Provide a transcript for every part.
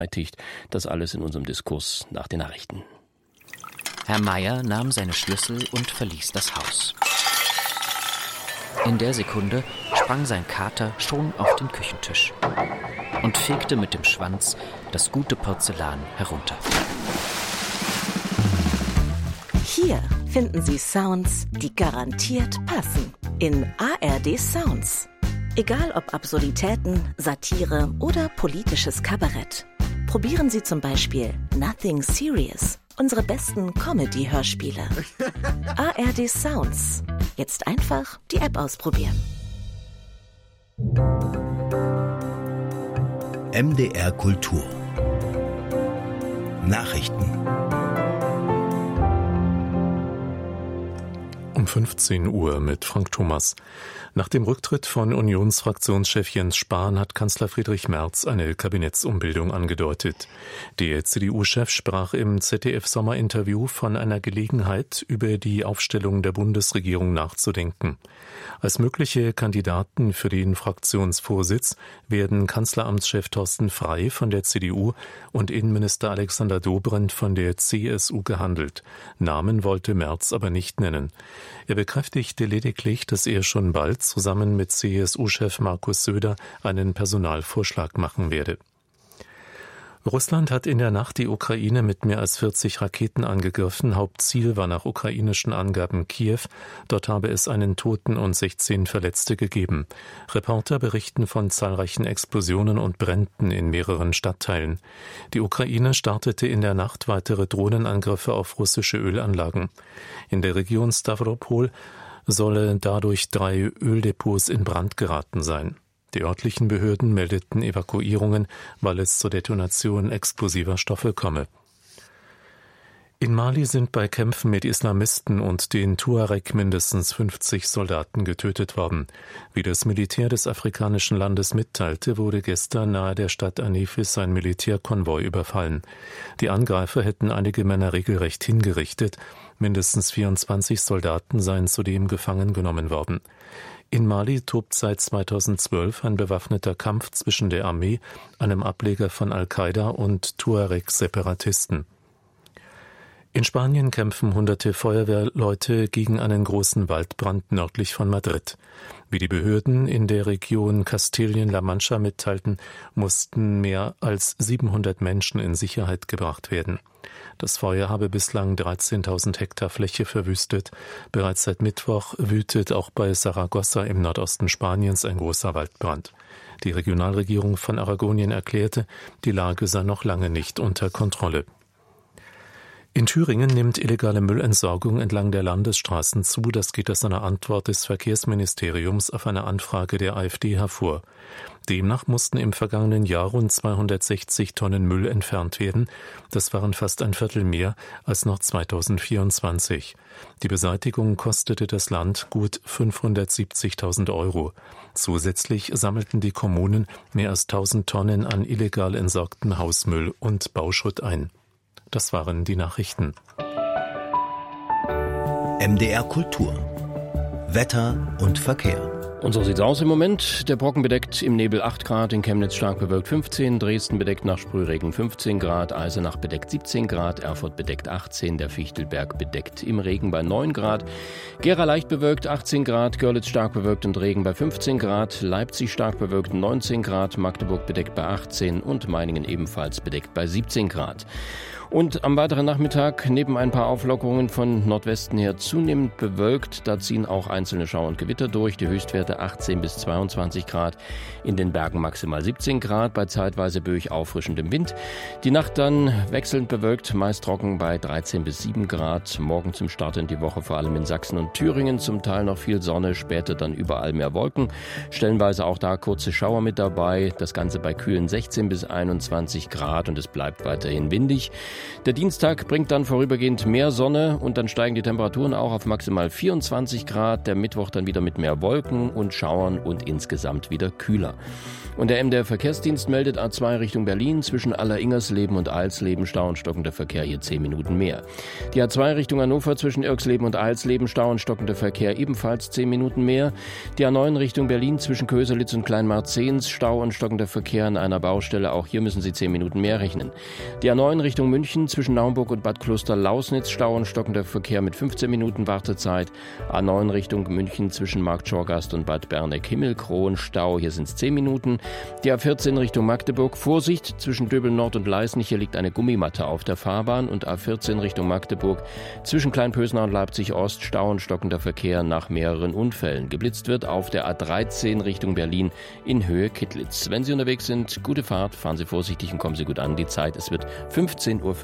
Das alles in unserem Diskurs nach den Nachrichten. Herr Meier nahm seine Schlüssel und verließ das Haus. In der Sekunde sprang sein Kater schon auf den Küchentisch und fegte mit dem Schwanz das gute Porzellan herunter. Hier finden Sie Sounds, die garantiert passen. In ARD Sounds. Egal ob Absurditäten, Satire oder politisches Kabarett. Probieren Sie zum Beispiel Nothing Serious, unsere besten Comedy-Hörspiele. ARD Sounds. Jetzt einfach die App ausprobieren. MDR Kultur. Nachrichten. Um 15 Uhr mit Frank Thomas. Nach dem Rücktritt von Unionsfraktionschef Jens Spahn hat Kanzler Friedrich Merz eine Kabinettsumbildung angedeutet. Der CDU-Chef sprach im ZDF-Sommerinterview von einer Gelegenheit, über die Aufstellung der Bundesregierung nachzudenken. Als mögliche Kandidaten für den Fraktionsvorsitz werden Kanzleramtschef Thorsten Frey von der CDU und Innenminister Alexander Dobrindt von der CSU gehandelt. Namen wollte Merz aber nicht nennen. Er bekräftigte lediglich, dass er schon bald zusammen mit CSU-Chef Markus Söder einen Personalvorschlag machen werde. Russland hat in der Nacht die Ukraine mit mehr als 40 Raketen angegriffen. Hauptziel war nach ukrainischen Angaben Kiew. Dort habe es einen Toten und 16 Verletzte gegeben. Reporter berichten von zahlreichen Explosionen und Bränden in mehreren Stadtteilen. Die Ukraine startete in der Nacht weitere Drohnenangriffe auf russische Ölanlagen. In der Region Stavropol sollen dadurch 3 Öldepots in Brand geraten sein. Die örtlichen Behörden meldeten Evakuierungen, weil es zur Detonation explosiver Stoffe komme. In Mali sind bei Kämpfen mit Islamisten und den Tuareg mindestens 50 Soldaten getötet worden. Wie das Militär des afrikanischen Landes mitteilte, wurde gestern nahe der Stadt Anefis ein Militärkonvoi überfallen. Die Angreifer hätten einige Männer regelrecht hingerichtet. Mindestens 24 Soldaten seien zudem gefangen genommen worden. In Mali tobt seit 2012 ein bewaffneter Kampf zwischen der Armee, einem Ableger von Al-Qaida und Tuareg-Separatisten. In Spanien kämpfen hunderte Feuerwehrleute gegen einen großen Waldbrand nördlich von Madrid. Wie die Behörden in der Region Kastilien-La Mancha mitteilten, mussten mehr als 700 Menschen in Sicherheit gebracht werden. Das Feuer habe bislang 13.000 Hektar Fläche verwüstet. Bereits seit Mittwoch wütet auch bei Saragossa im Nordosten Spaniens ein großer Waldbrand. Die Regionalregierung von Aragonien erklärte, die Lage sei noch lange nicht unter Kontrolle. In Thüringen nimmt illegale Müllentsorgung entlang der Landesstraßen zu. Das geht aus einer Antwort des Verkehrsministeriums auf eine Anfrage der AfD hervor. Demnach mussten im vergangenen Jahr rund 260 Tonnen Müll entfernt werden. Das waren fast ein Viertel mehr als noch 2024. Die Beseitigung kostete das Land gut 570.000 €. Zusätzlich sammelten die Kommunen mehr als 1.000 Tonnen an illegal entsorgten Hausmüll und Bauschutt ein. Das waren die Nachrichten. MDR Kultur. Wetter und Verkehr. Und so sieht's aus im Moment. Der Brocken bedeckt im Nebel 8 Grad, in Chemnitz stark bewölkt 15, Dresden bedeckt nach Sprühregen 15 Grad, Eisenach bedeckt 17 Grad, Erfurt bedeckt 18, der Fichtelberg bedeckt im Regen bei 9 Grad, Gera leicht bewölkt 18 Grad, Görlitz stark bewölkt und Regen bei 15 Grad, Leipzig stark bewölkt 19 Grad, Magdeburg bedeckt bei 18 und Meiningen ebenfalls bedeckt bei 17 Grad. Und am weiteren Nachmittag neben ein paar Auflockerungen von Nordwesten her zunehmend bewölkt. Da ziehen auch einzelne Schauer und Gewitter durch. Die Höchstwerte 18 bis 22 Grad. In den Bergen maximal 17 Grad bei zeitweise böig auffrischendem Wind. Die Nacht dann wechselnd bewölkt, meist trocken bei 13 bis 7 Grad. Morgen zum Start in die Woche vor allem in Sachsen und Thüringen. Zum Teil noch viel Sonne, später dann überall mehr Wolken. Stellenweise auch da kurze Schauer mit dabei. Das Ganze bei kühlen 16 bis 21 Grad und es bleibt weiterhin windig. Der Dienstag bringt dann vorübergehend mehr Sonne und dann steigen die Temperaturen auch auf maximal 24 Grad. Der Mittwoch dann wieder mit mehr Wolken und Schauern und insgesamt wieder kühler. Und der MDR Verkehrsdienst meldet A2 Richtung Berlin zwischen Aller-Ingersleben und Eilsleben Stau und stockender Verkehr hier 10 Minuten mehr. Die A2 Richtung Hannover zwischen Irksleben und Eilsleben Stau und stockender Verkehr ebenfalls 10 Minuten mehr. Die A9 Richtung Berlin zwischen Köselitz und Kleinmarzehns Stau und stockender Verkehr an einer Baustelle. Auch hier müssen Sie 10 Minuten mehr rechnen. Die A9 Richtung München zwischen Naumburg und Bad Kloster-Lausnitz Stau und stockender Verkehr mit 15 Minuten Wartezeit. A9 Richtung München zwischen Marktschorgast und Bad Berneck-Himmelkron Stau. Hier sind es 10 Minuten. Die A14 Richtung Magdeburg. Vorsicht zwischen Döbel Nord und Leisnig. Hier liegt eine Gummimatte auf der Fahrbahn. Und A14 Richtung Magdeburg. Zwischen Kleinpösner und Leipzig Ost Stau und stockender Verkehr nach mehreren Unfällen. Geblitzt wird auf der A13 Richtung Berlin in Höhe Kittlitz. Wenn Sie unterwegs sind, gute Fahrt, fahren Sie vorsichtig und kommen Sie gut an. Die Zeit, es wird 15:05 Uhr.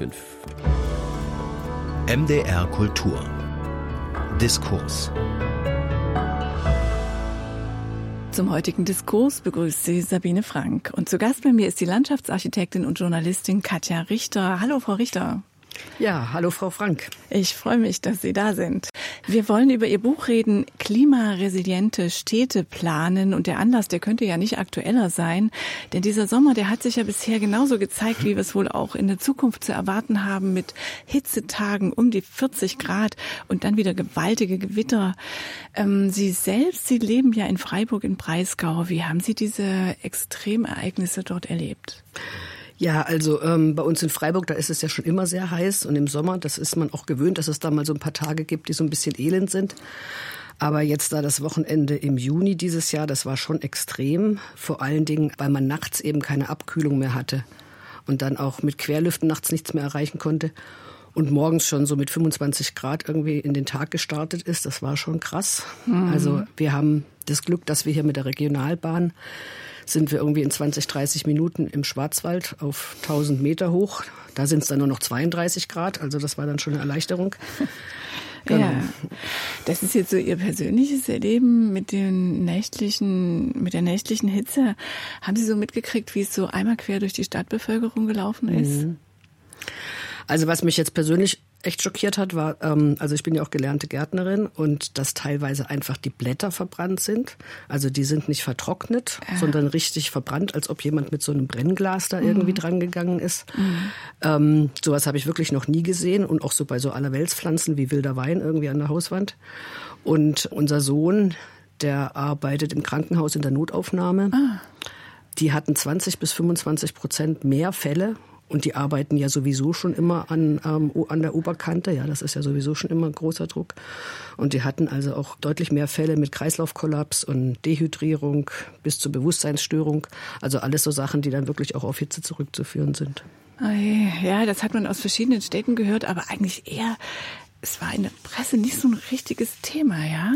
MDR Kultur. Diskurs. Zum heutigen Diskurs begrüßt Sie Sabine Frank. Und zu Gast bei mir ist die Landschaftsarchitektin und Journalistin Katja Richter. Hallo, Frau Richter. Ja, hallo Frau Frank. Ich freue mich, dass Sie da sind. Wir wollen über Ihr Buch reden, Klimaresiliente Städte planen. Und der Anlass, der könnte ja nicht aktueller sein. Denn dieser Sommer, der hat sich ja bisher genauso gezeigt, wie wir es wohl auch in der Zukunft zu erwarten haben, mit Hitzetagen um die 40 Grad und dann wieder gewaltige Gewitter. Sie selbst, Sie leben ja in Freiburg im Breisgau. Wie haben Sie diese Extremereignisse dort erlebt? Ja, also bei uns in Freiburg, da ist es ja schon immer sehr heiß und im Sommer, das ist man auch gewöhnt, dass es da mal so ein paar Tage gibt, die so ein bisschen elend sind. Aber jetzt da das Wochenende im Juni dieses Jahr, das war schon extrem, vor allen Dingen, weil man nachts eben keine Abkühlung mehr hatte und dann auch mit Querlüften nachts nichts mehr erreichen konnte und morgens schon so mit 25 Grad irgendwie in den Tag gestartet ist. Das war schon krass. Also wir haben das Glück, dass wir hier mit der Regionalbahn sind wir irgendwie in 20, 30 Minuten im Schwarzwald auf 1000 Meter hoch. Da sind es dann nur noch 32 Grad, also das war dann schon eine Erleichterung. Genau. Ja, das ist jetzt so Ihr persönliches Erleben mit der nächtlichen Hitze. Haben Sie so mitgekriegt, wie es so einmal quer durch die Stadtbevölkerung gelaufen ist? Also was mich jetzt persönlich echt schockiert hat, war, also ich bin ja auch gelernte Gärtnerin und dass teilweise einfach die Blätter verbrannt sind. Also die sind nicht vertrocknet, sondern richtig verbrannt, als ob jemand mit so einem Brennglas da irgendwie dran gegangen ist. Sowas habe ich wirklich noch nie gesehen und auch so bei so Allerweltspflanzen wie wilder Wein irgendwie an der Hauswand. Und unser Sohn, der arbeitet im Krankenhaus in der Notaufnahme. Die hatten 20-25% mehr Fälle. Und die arbeiten ja sowieso schon immer an der Oberkante. Ja, das ist ja sowieso schon immer ein großer Druck. Und die hatten also auch deutlich mehr Fälle mit Kreislaufkollaps und Dehydrierung bis zur Bewusstseinsstörung. Also alles so Sachen, die dann wirklich auch auf Hitze zurückzuführen sind. Ja, das hat man aus verschiedenen Städten gehört, aber eigentlich eher, es war in der Presse nicht so ein richtiges Thema, ja?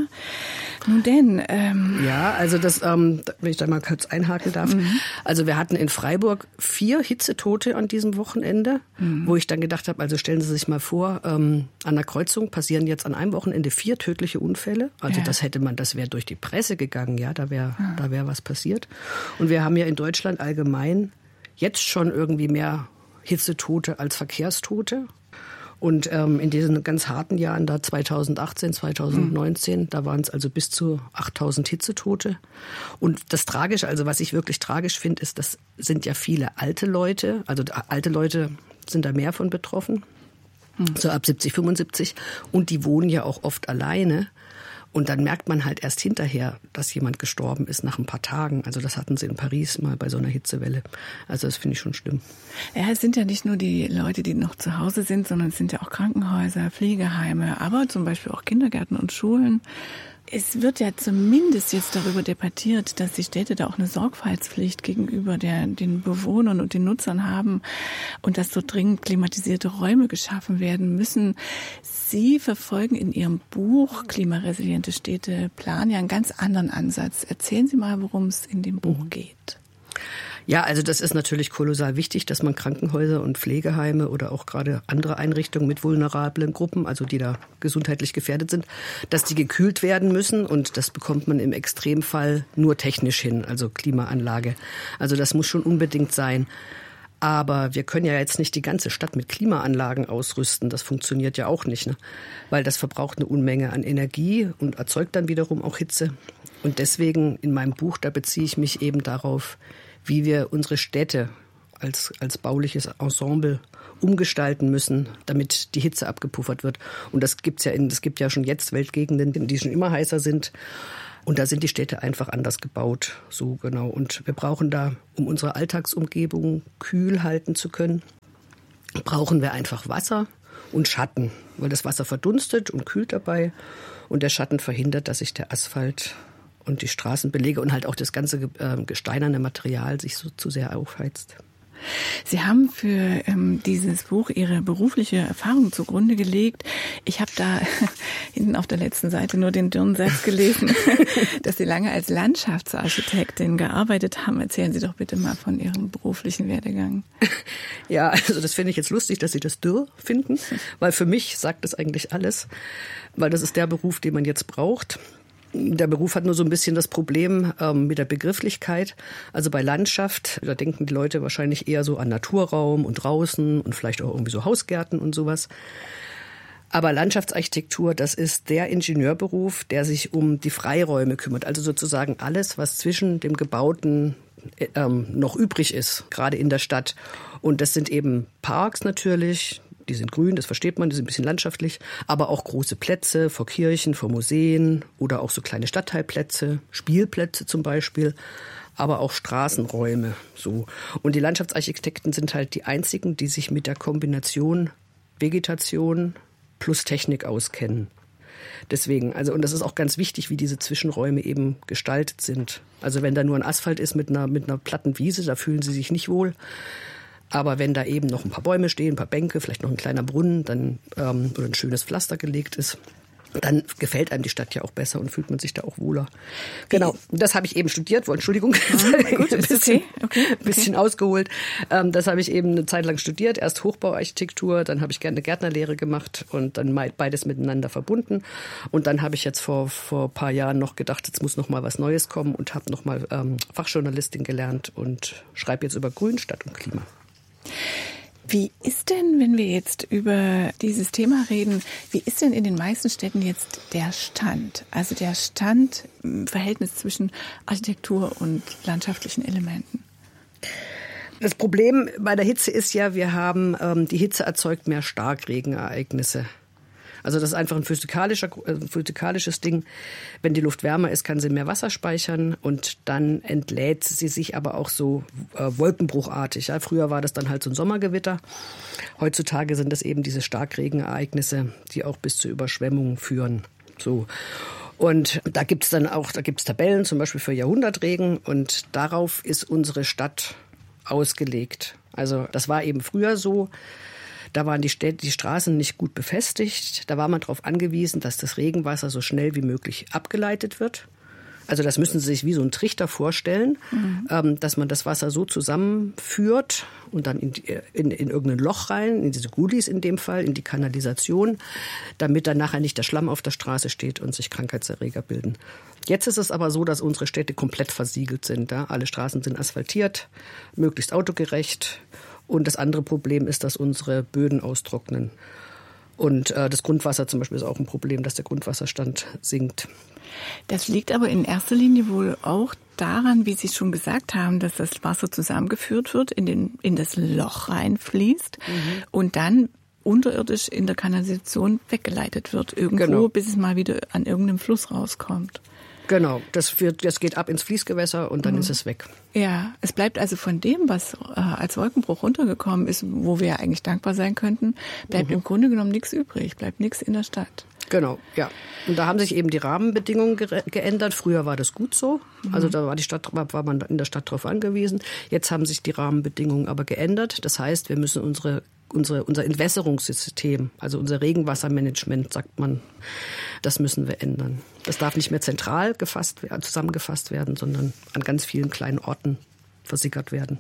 Nun denn. Ja, also das, wenn ich da mal kurz einhaken darf. Also wir hatten in Freiburg 4 Hitzetote an diesem Wochenende, wo ich dann gedacht habe, also stellen Sie sich mal vor, an der Kreuzung passieren jetzt an einem Wochenende 4 tödliche Unfälle. Also das wäre durch die Presse gegangen, ja, da wäre was passiert. Und wir haben ja in Deutschland allgemein jetzt schon irgendwie mehr Hitzetote als Verkehrstote. Und in diesen ganz harten Jahren, da 2018, 2019, da waren es also bis zu 8000 Hitzetote. Und das Tragische, also was ich wirklich tragisch finde, ist, das sind ja viele alte Leute. Also alte Leute sind da mehr von betroffen, so ab 70, 75. Und die wohnen ja auch oft alleine. Und dann merkt man halt erst hinterher, dass jemand gestorben ist nach ein paar Tagen. Also das hatten sie in Paris mal bei so einer Hitzewelle. Also das finde ich schon schlimm. Ja, es sind ja nicht nur die Leute, die noch zu Hause sind, sondern es sind ja auch Krankenhäuser, Pflegeheime, aber zum Beispiel auch Kindergärten und Schulen. Es wird ja zumindest jetzt darüber debattiert, dass die Städte da auch eine Sorgfaltspflicht gegenüber den Bewohnern und den Nutzern haben und dass dort dringend klimatisierte Räume geschaffen werden müssen. Sie verfolgen in Ihrem Buch Klimaresiliente Städte planen ja einen ganz anderen Ansatz. Erzählen Sie mal, worum es in dem Buch geht. Ja, also das ist natürlich kolossal wichtig, dass man Krankenhäuser und Pflegeheime oder auch gerade andere Einrichtungen mit vulnerablen Gruppen, also die da gesundheitlich gefährdet sind, dass die gekühlt werden müssen. Und das bekommt man im Extremfall nur technisch hin, also Klimaanlage. Also das muss schon unbedingt sein. Aber wir können ja jetzt nicht die ganze Stadt mit Klimaanlagen ausrüsten. Das funktioniert ja auch nicht, ne? Weil das verbraucht eine Unmenge an Energie und erzeugt dann wiederum auch Hitze. Und deswegen in meinem Buch, da beziehe ich mich eben darauf, wie wir unsere Städte als bauliches Ensemble umgestalten müssen, damit die Hitze abgepuffert wird. Und es gibt ja schon jetzt Weltgegenden, die schon immer heißer sind. Und da sind die Städte einfach anders gebaut. So genau. Und wir brauchen da, um unsere Alltagsumgebung kühl halten zu können, brauchen wir einfach Wasser und Schatten. Weil das Wasser verdunstet und kühlt dabei. Und der Schatten verhindert, dass sich der Asphalt und die Straßenbeläge und halt auch das ganze gesteinerne Material sich so zu sehr aufheizt. Sie haben für dieses Buch Ihre berufliche Erfahrung zugrunde gelegt. Ich habe da hinten auf der letzten Seite nur den dürren Satz gelesen, dass Sie lange als Landschaftsarchitektin gearbeitet haben. Erzählen Sie doch bitte mal von Ihrem beruflichen Werdegang. Ja, also das finde ich jetzt lustig, dass Sie das dürr finden, weil für mich sagt das eigentlich alles, weil das ist der Beruf, den man jetzt braucht. Der Beruf hat nur so ein bisschen das Problem mit der Begrifflichkeit. Also bei Landschaft, da denken die Leute wahrscheinlich eher so an Naturraum und draußen und vielleicht auch irgendwie so Hausgärten und sowas. Aber Landschaftsarchitektur, das ist der Ingenieurberuf, der sich um die Freiräume kümmert. Also sozusagen alles, was zwischen dem Gebauten noch übrig ist, gerade in der Stadt. Und das sind eben Parks natürlich. Die sind grün, das versteht man, die sind ein bisschen landschaftlich, aber auch große Plätze vor Kirchen, vor Museen oder auch so kleine Stadtteilplätze, Spielplätze zum Beispiel, aber auch Straßenräume. So. Und die Landschaftsarchitekten sind halt die einzigen, die sich mit der Kombination Vegetation plus Technik auskennen. Deswegen, also, und das ist auch ganz wichtig, wie diese Zwischenräume eben gestaltet sind. Also wenn da nur ein Asphalt ist mit einer platten Wiese, da fühlen sie sich nicht wohl. Aber wenn da eben noch ein paar Bäume stehen, ein paar Bänke, vielleicht noch ein kleiner Brunnen, dann oder ein schönes Pflaster gelegt ist, dann gefällt einem die Stadt ja auch besser und fühlt man sich da auch wohler. Genau, das habe ich eben studiert. Entschuldigung, gut, ist okay. Ein bisschen ausgeholt. Das habe ich eben eine Zeit lang studiert. Erst Hochbauarchitektur, dann habe ich gerne eine Gärtnerlehre gemacht und dann beides miteinander verbunden. Und dann habe ich jetzt vor ein paar Jahren noch gedacht, jetzt muss noch mal was Neues kommen und habe noch mal Fachjournalistin gelernt und schreibe jetzt über Grün, Stadt und Klima. Wie ist denn, wenn wir jetzt über dieses Thema reden, wie ist denn in den meisten Städten jetzt der Stand? Also der Stand im Verhältnis zwischen Architektur und landschaftlichen Elementen? Das Problem bei der Hitze ist ja, wir haben, die Hitze erzeugt mehr Starkregenereignisse. Also das ist einfach ein physikalisches Ding. Wenn die Luft wärmer ist, kann sie mehr Wasser speichern und dann entlädt sie sich aber auch so wolkenbruchartig. Ja, früher war das dann halt so ein Sommergewitter. Heutzutage sind das eben diese Starkregenereignisse, die auch bis zu Überschwemmungen führen. So. Und da gibt's Tabellen, zum Beispiel für Jahrhundertregen, und darauf ist unsere Stadt ausgelegt. Also das war eben früher so. Da waren die Straßen nicht gut befestigt. Da war man darauf angewiesen, dass das Regenwasser so schnell wie möglich abgeleitet wird. Also das müssen Sie sich wie so einen Trichter vorstellen, dass man das Wasser so zusammenführt und dann in irgendein Loch rein, in diese Gullis in dem Fall, in die Kanalisation, damit dann nachher nicht der Schlamm auf der Straße steht und sich Krankheitserreger bilden. Jetzt ist es aber so, dass unsere Städte komplett versiegelt sind. Ja? Alle Straßen sind asphaltiert, möglichst autogerecht. Und das andere Problem ist, dass unsere Böden austrocknen. Und das Grundwasser zum Beispiel ist auch ein Problem, dass der Grundwasserstand sinkt. Das liegt aber in erster Linie wohl auch daran, wie Sie schon gesagt haben, dass das Wasser zusammengeführt wird, in das Loch reinfließt und dann unterirdisch in der Kanalisation weggeleitet wird. Irgendwo, genau, bis es mal wieder an irgendeinem Fluss rauskommt. Genau, das geht ab ins Fließgewässer und dann ist es weg. Ja, es bleibt also von dem, was als Wolkenbruch runtergekommen ist, wo wir ja eigentlich dankbar sein könnten, bleibt im Grunde genommen nichts übrig, bleibt nichts in der Stadt. Genau, ja. Und da haben sich eben die Rahmenbedingungen geändert. Früher war das gut so. Also da war man in der Stadt drauf angewiesen. Jetzt haben sich die Rahmenbedingungen aber geändert. Das heißt, wir müssen unser Entwässerungssystem, also unser Regenwassermanagement, sagt man, das müssen wir ändern. Das darf nicht mehr zentral zusammengefasst werden, sondern an ganz vielen kleinen Orten versickert werden.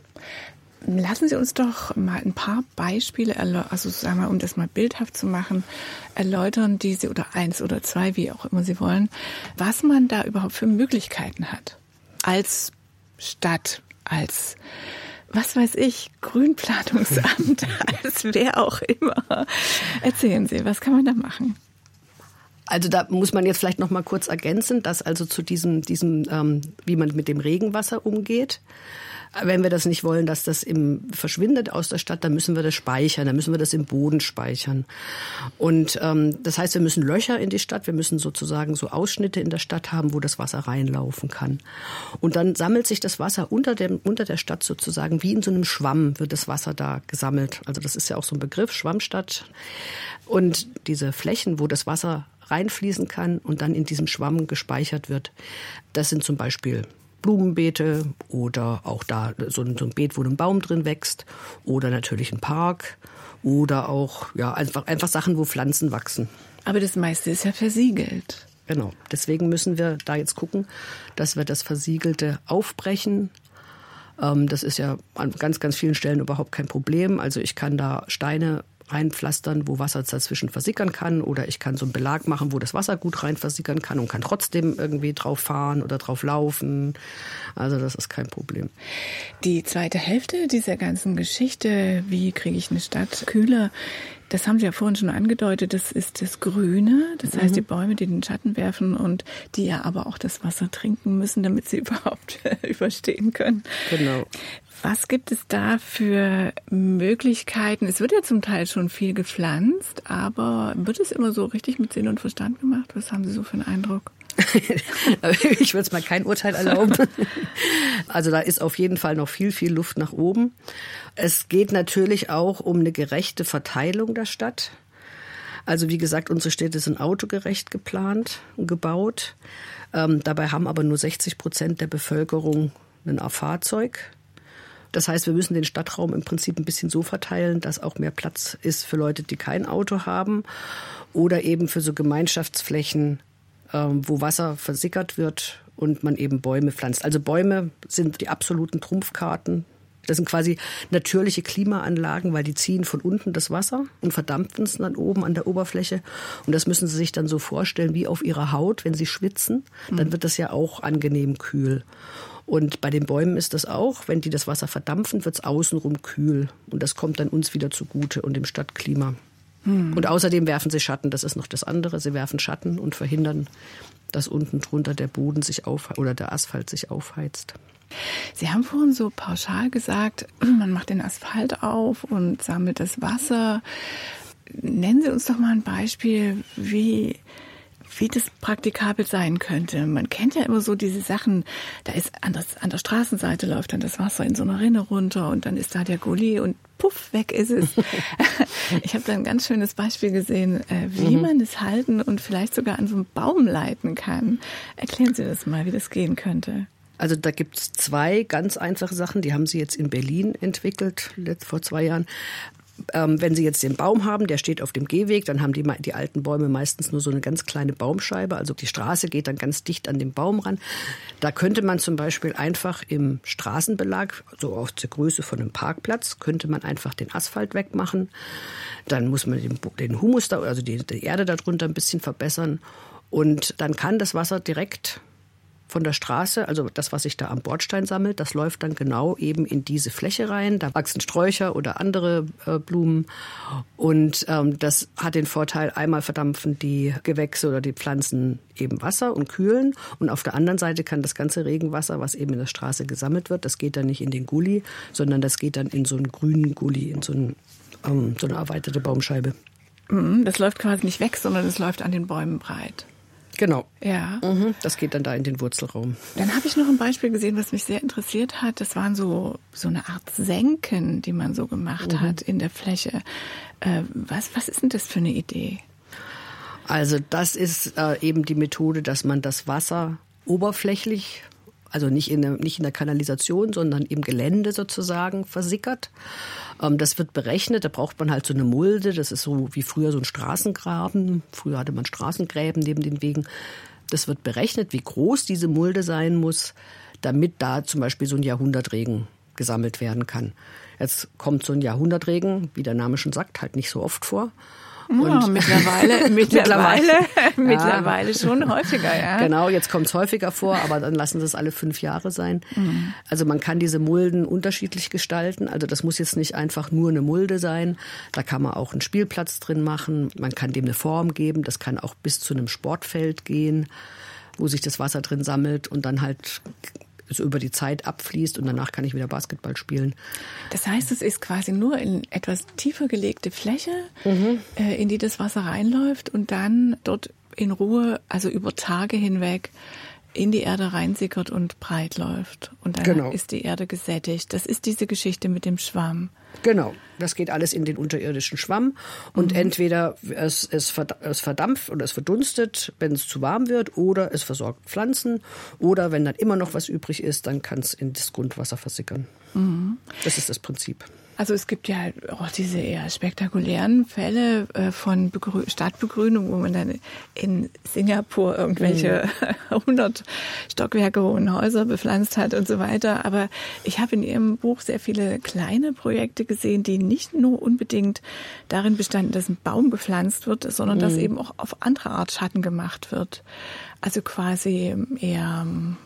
Lassen Sie uns doch mal ein paar Beispiele, also sagen wir, um das mal bildhaft zu machen, erläutern, oder eins oder zwei, wie auch immer Sie wollen, was man da überhaupt für Möglichkeiten hat als Stadt, als was weiß ich, Grünplanungsamt, als wer auch immer. Erzählen Sie, was kann man da machen? Also da muss man jetzt vielleicht noch mal kurz ergänzen, dass also zu diesem wie man mit dem Regenwasser umgeht. Wenn wir das nicht wollen, dass das verschwindet aus der Stadt, dann müssen wir das speichern, dann müssen wir das im Boden speichern. Und das heißt, wir müssen Löcher in die Stadt, wir müssen sozusagen so Ausschnitte in der Stadt haben, wo das Wasser reinlaufen kann. Und dann sammelt sich das Wasser unter der Stadt sozusagen, wie in so einem Schwamm wird das Wasser da gesammelt. Also das ist ja auch so ein Begriff, Schwammstadt. Und diese Flächen, wo das Wasser reinfließen kann und dann in diesem Schwamm gespeichert wird, das sind zum Beispiel Blumenbeete oder auch da so ein Beet, wo ein Baum drin wächst oder natürlich ein Park oder auch einfach Sachen, wo Pflanzen wachsen. Aber das meiste ist ja versiegelt. Genau, deswegen müssen wir da jetzt gucken, dass wir das Versiegelte aufbrechen. Das ist ja an ganz, ganz vielen Stellen überhaupt kein Problem. Also ich kann da Steine reinpflastern, wo Wasser dazwischen versickern kann, oder ich kann so einen Belag machen, wo das Wasser gut rein versickern kann und kann trotzdem irgendwie drauf fahren oder drauf laufen. Also das ist kein Problem. Die zweite Hälfte dieser ganzen Geschichte, wie kriege ich eine Stadt kühler, das haben Sie ja vorhin schon angedeutet, das ist das Grüne, das heißt die Bäume, die den Schatten werfen und die ja aber auch das Wasser trinken müssen, damit sie überhaupt überstehen können. Genau. Was gibt es da für Möglichkeiten? Es wird ja zum Teil schon viel gepflanzt, aber wird es immer so richtig mit Sinn und Verstand gemacht? Was haben Sie so für einen Eindruck? Ich würde es mal kein Urteil erlauben. Also da ist auf jeden Fall noch viel, viel Luft nach oben. Es geht natürlich auch um eine gerechte Verteilung der Stadt. Also wie gesagt, unsere Städte sind autogerecht geplant und gebaut. Dabei haben aber nur 60% der Bevölkerung ein Fahrzeug. Das heißt, wir müssen den Stadtraum im Prinzip ein bisschen so verteilen, dass auch mehr Platz ist für Leute, die kein Auto haben oder eben für so Gemeinschaftsflächen, wo Wasser versickert wird und man eben Bäume pflanzt. Also Bäume sind die absoluten Trumpfkarten. Das sind quasi natürliche Klimaanlagen, weil die ziehen von unten das Wasser und verdampfen es dann oben an der Oberfläche. Und das müssen Sie sich dann so vorstellen wie auf Ihrer Haut, wenn Sie schwitzen. Dann wird das ja auch angenehm kühl. Und bei den Bäumen ist das auch, wenn die das Wasser verdampfen, wird es außenrum kühl. Und das kommt dann uns wieder zugute und dem Stadtklima. Und außerdem werfen sie Schatten, das ist noch das andere. Sie werfen Schatten und verhindern, dass unten drunter der Boden oder der Asphalt sich aufheizt. Sie haben vorhin so pauschal gesagt, man macht den Asphalt auf und sammelt das Wasser. Nennen Sie uns doch mal ein Beispiel, wie das praktikabel sein könnte. Man kennt ja immer so diese Sachen, da ist an der Straßenseite läuft dann das Wasser in so einer Rinne runter und dann ist da der Gully und puff, weg ist es. Ich habe da ein ganz schönes Beispiel gesehen, wie man es halten und vielleicht sogar an so einen Baum leiten kann. Erklären Sie das mal, wie das gehen könnte. Also da gibt es 2 ganz einfache Sachen, die haben sie jetzt in Berlin entwickelt, vor 2 Jahren. Wenn Sie jetzt den Baum haben, der steht auf dem Gehweg, dann haben die alten Bäume meistens nur so eine ganz kleine Baumscheibe. Also die Straße geht dann ganz dicht an den Baum ran. Da könnte man zum Beispiel einfach im Straßenbelag, so auf der Größe von einem Parkplatz, könnte man einfach den Asphalt wegmachen. Dann muss man den Humus, also die Erde darunter ein bisschen verbessern. Und dann kann das Wasser direkt von der Straße, also das, was sich da am Bordstein sammelt, das läuft dann genau eben in diese Fläche rein. Da wachsen Sträucher oder andere Blumen. Und das hat den Vorteil, einmal verdampfen die Gewächse oder die Pflanzen eben Wasser und kühlen. Und auf der anderen Seite kann das ganze Regenwasser, was eben in der Straße gesammelt wird, das geht dann nicht in den Gully, sondern das geht dann in so einen grünen Gully, in so eine erweiterte Baumscheibe. Das läuft quasi nicht weg, sondern es läuft an den Bäumen breit. Genau. Ja. Das geht dann da in den Wurzelraum. Dann habe ich noch ein Beispiel gesehen, was mich sehr interessiert hat. Das waren so eine Art Senken, die man so gemacht hat in der Fläche. Was ist denn das für eine Idee? Also das ist eben die Methode, dass man das Wasser oberflächlich, also nicht in der Kanalisation, sondern im Gelände sozusagen versickert. Das wird berechnet, da braucht man halt so eine Mulde, das ist so wie früher so ein Straßengraben. Früher hatte man Straßengräben neben den Wegen. Das wird berechnet, wie groß diese Mulde sein muss, damit da zum Beispiel so ein Jahrhundertregen gesammelt werden kann. Jetzt kommt so ein Jahrhundertregen, wie der Name schon sagt, halt nicht so oft vor. Ja, mittlerweile schon häufiger, ja. Genau, jetzt kommt es häufiger vor, aber dann lassen sie es alle 5 Jahre sein. Also man kann diese Mulden unterschiedlich gestalten. Also das muss jetzt nicht einfach nur eine Mulde sein. Da kann man auch einen Spielplatz drin machen. Man kann dem eine Form geben. Das kann auch bis zu einem Sportfeld gehen, wo sich das Wasser drin sammelt und dann halt so über die Zeit abfließt und danach kann ich wieder Basketball spielen. Das heißt, es ist quasi nur in etwas tiefer gelegte Fläche, in die das Wasser reinläuft und dann dort in Ruhe, also über Tage hinweg, in die Erde reinsickert und breit läuft. Und dann ist die Erde gesättigt. Das ist diese Geschichte mit dem Schwamm. Genau, das geht alles in den unterirdischen Schwamm. Und entweder es verdampft oder es verdunstet, wenn es zu warm wird, oder es versorgt Pflanzen. Oder wenn dann immer noch was übrig ist, dann kann es in das Grundwasser versickern. Das ist das Prinzip. Also es gibt ja auch diese eher spektakulären Fälle von Stadtbegrünung, wo man dann in Singapur irgendwelche 100 Stockwerke hohen Häuser bepflanzt hat und so weiter. Aber ich habe in Ihrem Buch sehr viele kleine Projekte gesehen, die nicht nur unbedingt darin bestanden, dass ein Baum gepflanzt wird, sondern dass eben auch auf andere Art Schatten gemacht wird. Also quasi eher,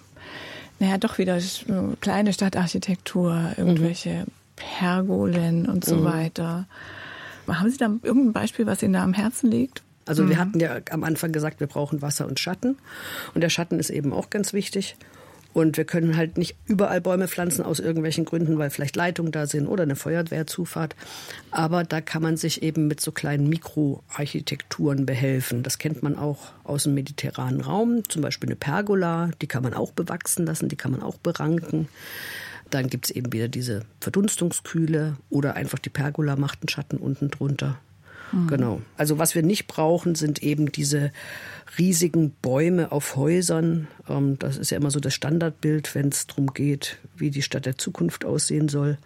doch wieder kleine Stadtarchitektur, irgendwelche Pergolen und so weiter. Haben Sie da irgendein Beispiel, was Ihnen da am Herzen liegt? Also wir hatten ja am Anfang gesagt, wir brauchen Wasser und Schatten. Und der Schatten ist eben auch ganz wichtig. Und wir können halt nicht überall Bäume pflanzen aus irgendwelchen Gründen, weil vielleicht Leitungen da sind oder eine Feuerwehrzufahrt. Aber da kann man sich eben mit so kleinen Mikroarchitekturen behelfen. Das kennt man auch aus dem mediterranen Raum. Zum Beispiel eine Pergola, die kann man auch bewachsen lassen, die kann man auch beranken. Dann gibt es eben wieder diese Verdunstungskühle oder einfach die Pergola macht einen Schatten unten drunter. Genau. Also was wir nicht brauchen, sind eben diese riesigen Bäume auf Häusern. Das ist ja immer so das Standardbild, wenn es darum geht, wie die Stadt der Zukunft aussehen soll.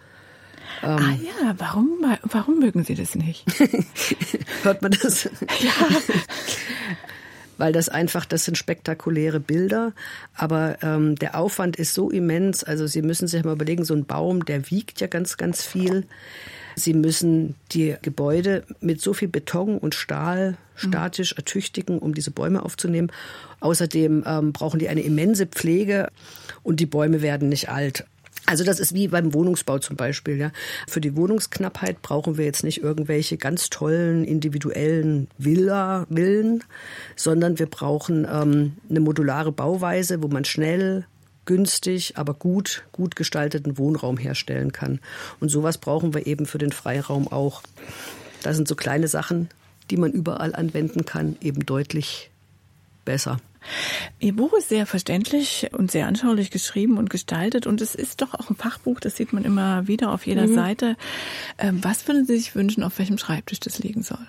Warum mögen Sie das nicht? Hört man das? Ja. Weil das sind spektakuläre Bilder, aber der Aufwand ist so immens. Also Sie müssen sich mal überlegen, so ein Baum, der wiegt ja ganz, ganz viel. Sie müssen die Gebäude mit so viel Beton und Stahl statisch ertüchtigen, um diese Bäume aufzunehmen. Außerdem brauchen die eine immense Pflege und die Bäume werden nicht alt. Also das ist wie beim Wohnungsbau zum Beispiel. Ja. Für die Wohnungsknappheit brauchen wir jetzt nicht irgendwelche ganz tollen individuellen Villen, sondern wir brauchen eine modulare Bauweise, wo man schnell, günstig, aber gut gestalteten Wohnraum herstellen kann. Und sowas brauchen wir eben für den Freiraum auch. Das sind so kleine Sachen, die man überall anwenden kann, eben deutlich besser. Ihr Buch ist sehr verständlich und sehr anschaulich geschrieben und gestaltet und es ist doch auch ein Fachbuch, das sieht man immer wieder auf jeder Seite. Was würden Sie sich wünschen, auf welchem Schreibtisch das liegen soll?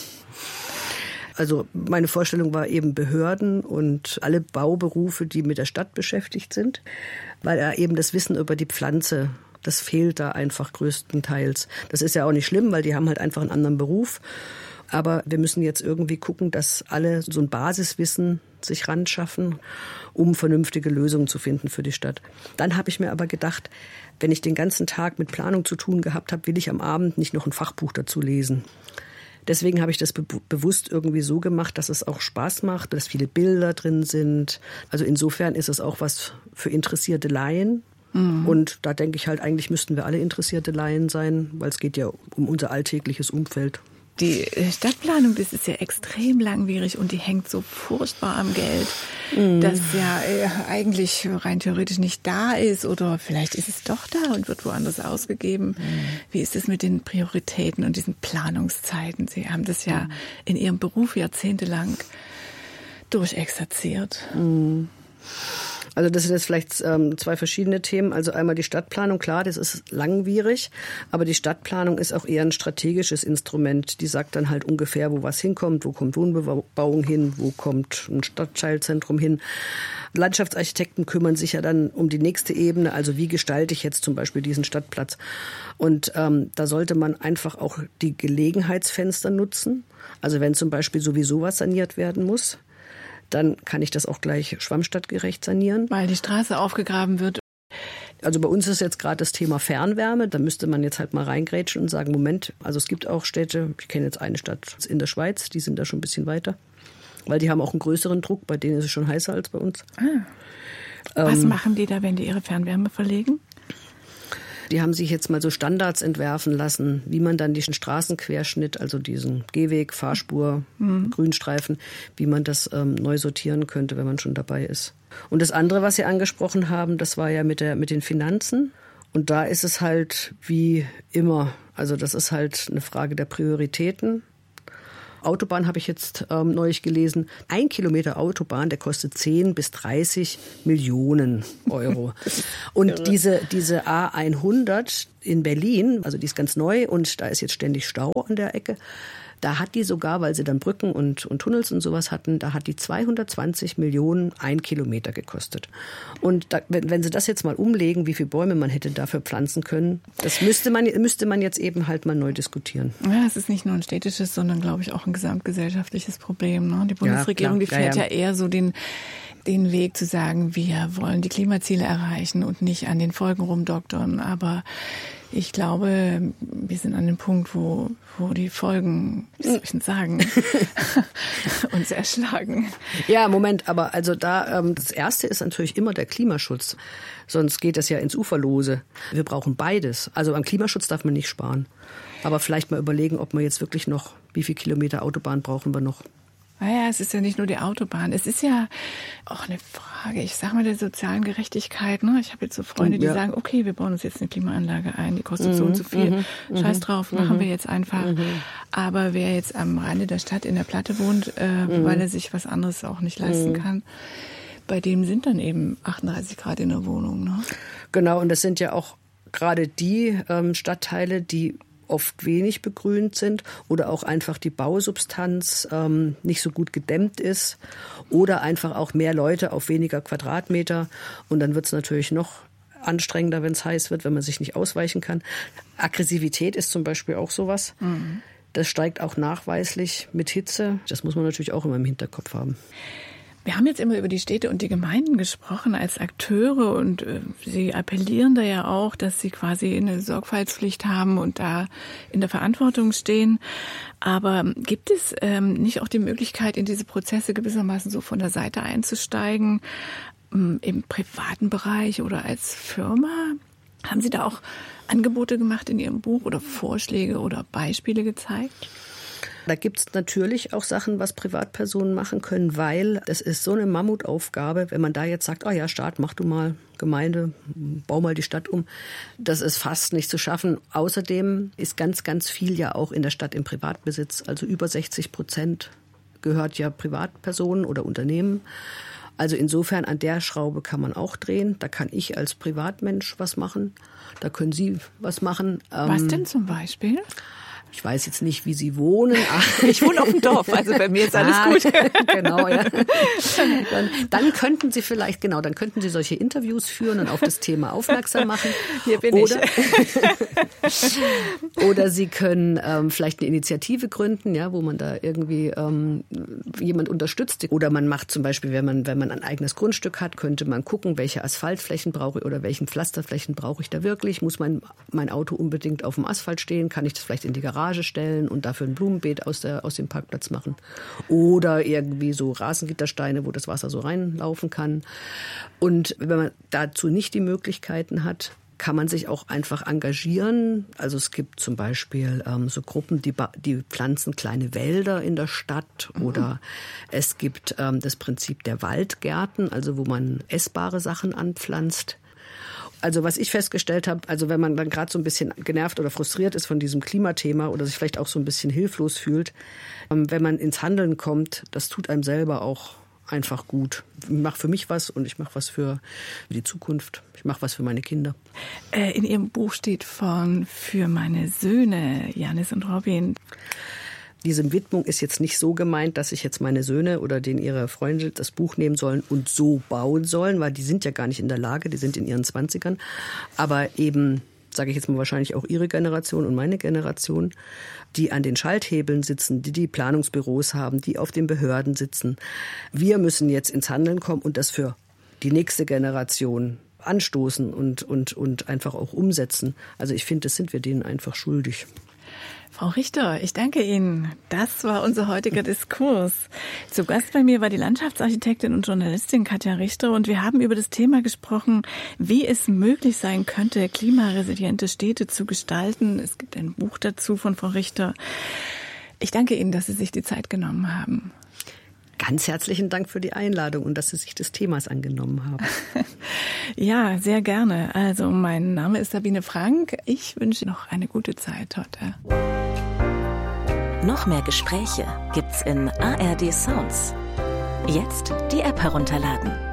Also meine Vorstellung war eben Behörden und alle Bauberufe, die mit der Stadt beschäftigt sind, weil eben das Wissen über die Pflanze, das fehlt da einfach größtenteils. Das ist ja auch nicht schlimm, weil die haben halt einfach einen anderen Beruf. Aber wir müssen jetzt irgendwie gucken, dass alle so ein Basiswissen sich ranschaffen, um vernünftige Lösungen zu finden für die Stadt. Dann habe ich mir aber gedacht, wenn ich den ganzen Tag mit Planung zu tun gehabt habe, will ich am Abend nicht noch ein Fachbuch dazu lesen. Deswegen habe ich das bewusst irgendwie so gemacht, dass es auch Spaß macht, dass viele Bilder drin sind. Also insofern ist es auch was für interessierte Laien. Und da denke ich halt, eigentlich müssten wir alle interessierte Laien sein, weil es geht ja um unser alltägliches Umfeld. Die Stadtplanung, das ist ja extrem langwierig und die hängt so furchtbar am Geld, das ja eigentlich rein theoretisch nicht da ist oder vielleicht ist es doch da und wird woanders ausgegeben. Wie ist es mit den Prioritäten und diesen Planungszeiten? Sie haben das ja in Ihrem Beruf jahrzehntelang durchexerziert. Also das sind jetzt vielleicht zwei verschiedene Themen. Also einmal die Stadtplanung, klar, das ist langwierig, aber die Stadtplanung ist auch eher ein strategisches Instrument. Die sagt dann halt ungefähr, wo was hinkommt, wo kommt Wohnbebauung hin, wo kommt ein Stadtteilzentrum hin. Landschaftsarchitekten kümmern sich ja dann um die nächste Ebene, also wie gestalte ich jetzt zum Beispiel diesen Stadtplatz. Und da sollte man einfach auch die Gelegenheitsfenster nutzen. Also wenn zum Beispiel sowieso was saniert werden muss, dann kann ich das auch gleich schwammstadtgerecht sanieren. Weil die Straße aufgegraben wird. Also bei uns ist jetzt gerade das Thema Fernwärme. Da müsste man jetzt halt mal reingrätschen und sagen, Moment, also es gibt auch Städte, ich kenne jetzt eine Stadt in der Schweiz, die sind da schon ein bisschen weiter. Weil die haben auch einen größeren Druck, bei denen ist es schon heißer als bei uns. Was machen die da, wenn die ihre Fernwärme verlegen? Die haben sich jetzt mal so Standards entwerfen lassen, wie man dann diesen Straßenquerschnitt, also diesen Gehweg, Fahrspur, Grünstreifen, wie man das neu sortieren könnte, wenn man schon dabei ist. Und das andere, was Sie angesprochen haben, das war ja mit den Finanzen. Und da ist es halt wie immer, also das ist halt eine Frage der Prioritäten. Autobahn habe ich jetzt neulich gelesen. 1 Kilometer Autobahn, der kostet 10 bis 30 Millionen Euro. Und diese A100 in Berlin, also die ist ganz neu und da ist jetzt ständig Stau an der Ecke. Da hat die sogar, weil sie dann Brücken und Tunnels und sowas hatten, da hat die 220 Millionen 1 Kilometer gekostet. Und da, wenn Sie das jetzt mal umlegen, wie viele Bäume man hätte dafür pflanzen können, das müsste man jetzt eben halt mal neu diskutieren. Ja, es ist nicht nur ein städtisches, sondern, glaube ich, auch ein gesamtgesellschaftliches Problem. Ne? Die Bundesregierung, die fährt ja eher so den Weg zu sagen, wir wollen die Klimaziele erreichen und nicht an den Folgen rumdoktern. Aber ich glaube, wir sind an dem Punkt, wo die Folgen, wie soll ich denn sagen, uns erschlagen. Ja, Moment, aber also da, das Erste ist natürlich immer der Klimaschutz. Sonst geht das ja ins Uferlose. Wir brauchen beides. Also am Klimaschutz darf man nicht sparen. Aber vielleicht mal überlegen, ob wir jetzt wirklich noch, wie viele Kilometer Autobahn brauchen wir noch? Naja, es ist ja nicht nur die Autobahn. Es ist ja auch eine Frage, ich sag mal, der sozialen Gerechtigkeit. Ne? Ich habe jetzt so Freunde, die sagen, okay, wir bauen uns jetzt eine Klimaanlage ein, die kostet so und so viel. Scheiß drauf, machen wir jetzt einfach. Aber wer jetzt am Rande der Stadt in der Platte wohnt, weil er sich was anderes auch nicht leisten kann, bei dem sind dann eben 38 Grad in der Wohnung. Ne? Genau, und das sind ja auch gerade die Stadtteile, die oft wenig begrünt sind oder auch einfach die Bausubstanz nicht so gut gedämmt ist oder einfach auch mehr Leute auf weniger Quadratmeter. Und dann wird es natürlich noch anstrengender, wenn es heiß wird, wenn man sich nicht ausweichen kann. Aggressivität ist zum Beispiel auch sowas. Das steigt auch nachweislich mit Hitze. Das muss man natürlich auch immer im Hinterkopf haben. Wir haben jetzt immer über die Städte und die Gemeinden gesprochen als Akteure und Sie appellieren da ja auch, dass Sie quasi eine Sorgfaltspflicht haben und da in der Verantwortung stehen. Aber gibt es nicht auch die Möglichkeit, in diese Prozesse gewissermaßen so von der Seite einzusteigen, im privaten Bereich oder als Firma? Haben Sie da auch Angebote gemacht in Ihrem Buch oder Vorschläge oder Beispiele gezeigt? Da gibt es natürlich auch Sachen, was Privatpersonen machen können, weil das ist so eine Mammutaufgabe, wenn man da jetzt sagt, oh ja, Staat, mach du mal, Gemeinde, bau mal die Stadt um. Das ist fast nicht zu schaffen. Außerdem ist ganz, ganz viel ja auch in der Stadt im Privatbesitz. Also über 60% gehört ja Privatpersonen oder Unternehmen. Also insofern an der Schraube kann man auch drehen. Da kann ich als Privatmensch was machen. Da können Sie was machen. Was denn zum Beispiel? Ich weiß jetzt nicht, wie Sie wohnen. Ich wohne auf dem Dorf, also bei mir ist alles gut. Genau, ja. Dann könnten Sie vielleicht, dann könnten Sie solche Interviews führen und auf das Thema aufmerksam machen. Hier bin ich. Oder Sie können vielleicht eine Initiative gründen, ja, wo man da irgendwie jemand unterstützt. Oder man macht zum Beispiel, wenn man ein eigenes Grundstück hat, könnte man gucken, welche Asphaltflächen brauche ich oder welchen Pflasterflächen brauche ich da wirklich. Muss mein Auto unbedingt auf dem Asphalt stehen? Kann ich das vielleicht in die Garage stellen und dafür ein Blumenbeet aus dem Parkplatz machen. Oder irgendwie so Rasengittersteine, wo das Wasser so reinlaufen kann. Und wenn man dazu nicht die Möglichkeiten hat, kann man sich auch einfach engagieren. Also es gibt zum Beispiel so Gruppen, die pflanzen kleine Wälder in der Stadt. Oder es gibt das Prinzip der Waldgärten, also wo man essbare Sachen anpflanzt. Also was ich festgestellt habe, also wenn man dann gerade so ein bisschen genervt oder frustriert ist von diesem Klimathema oder sich vielleicht auch so ein bisschen hilflos fühlt, wenn man ins Handeln kommt, das tut einem selber auch einfach gut. Ich mache für mich was und ich mache was für die Zukunft. Ich mache was für meine Kinder. In Ihrem Buch steht für meine Söhne, Janis und Robin. Diese Widmung ist jetzt nicht so gemeint, dass sich jetzt meine Söhne oder denen ihre Freunde das Buch nehmen sollen und so bauen sollen, weil die sind ja gar nicht in der Lage, die sind in ihren 20ern. Aber eben, sage ich jetzt mal, wahrscheinlich auch ihre Generation und meine Generation, die an den Schalthebeln sitzen, die Planungsbüros haben, die auf den Behörden sitzen. Wir müssen jetzt ins Handeln kommen und das für die nächste Generation anstoßen und einfach auch umsetzen. Also ich finde, das sind wir denen einfach schuldig. Frau Richter, ich danke Ihnen. Das war unser heutiger Diskurs. Zu Gast bei mir war die Landschaftsarchitektin und Journalistin Katja Richter und wir haben über das Thema gesprochen, wie es möglich sein könnte, klimaresiliente Städte zu gestalten. Es gibt ein Buch dazu von Frau Richter. Ich danke Ihnen, dass Sie sich die Zeit genommen haben. Ganz herzlichen Dank für die Einladung und dass Sie sich des Themas angenommen haben. Ja, sehr gerne. Also mein Name ist Sabine Frank. Ich wünsche noch eine gute Zeit heute. Noch mehr Gespräche gibt's in ARD Sounds. Jetzt die App herunterladen.